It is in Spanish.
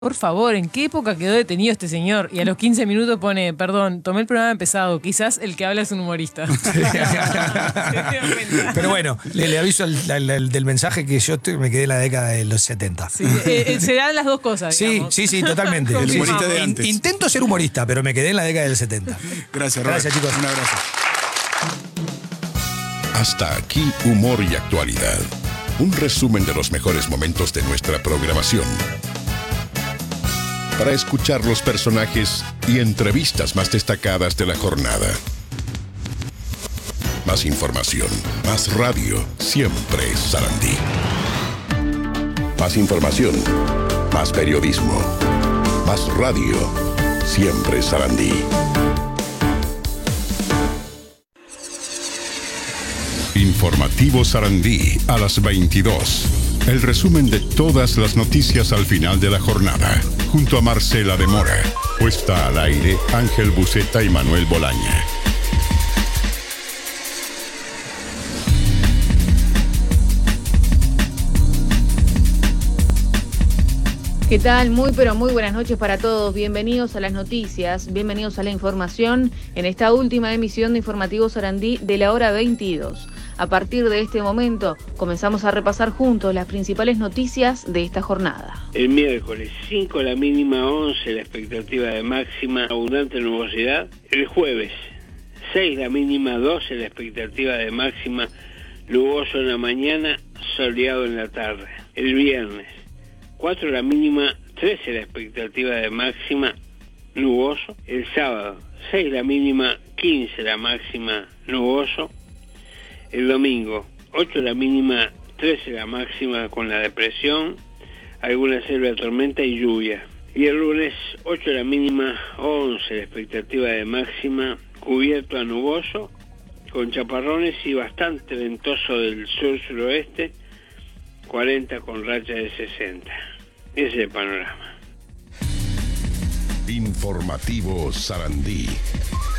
Por favor, ¿en qué época quedó detenido este señor? Y a los 15 minutos pone, perdón, tomé el programa pesado, quizás el que habla es un humorista. Pero bueno, le aviso al del mensaje que yo me quedé en la década de los 70. Sí, serán las dos cosas, digamos. Sí, totalmente. El humorista de antes. Intento ser humorista, pero me quedé en la década del 70. Gracias, Robert. Gracias, chicos. Un abrazo. Hasta aquí Humor y Actualidad. Un resumen de los mejores momentos de nuestra programación. Para escuchar los personajes y entrevistas más destacadas de la jornada. Más información, más radio, siempre Sarandí. Más información, más periodismo, más radio, siempre Sarandí. Informativo Sarandí a las 22. El resumen de todas las noticias al final de la jornada, junto a Marcela de Mora. Puesta al aire, Ángel Buceta y Manuel Bolaña. ¿Qué tal? Muy pero muy buenas noches para todos. Bienvenidos a las noticias, bienvenidos a la información en esta última emisión de Informativo Sarandí de la hora 22. A partir de este momento comenzamos a repasar juntos las principales noticias de esta jornada. El miércoles 5 la mínima, 11 la expectativa de máxima, abundante nubosidad. El jueves 6 la mínima, 12 la expectativa de máxima, nuboso en la mañana, soleado en la tarde. El viernes 4 la mínima, 13 la expectativa de máxima, nuboso. El sábado 6 la mínima, 15 la máxima, nuboso. El domingo 8 la mínima, 13 la máxima con la depresión, alguna selva de tormenta y lluvia. Y el lunes 8 la mínima, 11 la expectativa de máxima, cubierto a nuboso, con chaparrones y bastante ventoso del sur-suroeste, 40 con racha de 60. Ese es el panorama. Informativo Sarandí.